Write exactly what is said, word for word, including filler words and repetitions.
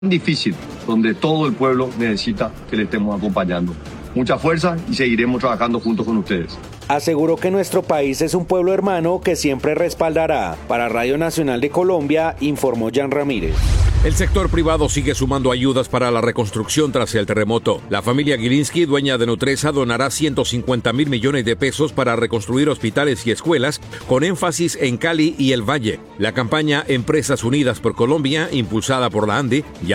difícil, donde todo el pueblo necesita que le estemos acompañando. Mucha fuerza y seguiremos trabajando juntos con ustedes. Aseguró que nuestro país es un pueblo hermano que siempre respaldará. Para Radio Nacional de Colombia, informó Jan Ramírez. El sector privado sigue sumando ayudas para la reconstrucción tras el terremoto. La familia Gilinski, dueña de Nutresa, donará ciento cincuenta mil millones de pesos para reconstruir hospitales y escuelas, con énfasis en Cali y el Valle. La campaña Empresas Unidas por Colombia, impulsada por la ANDI, ya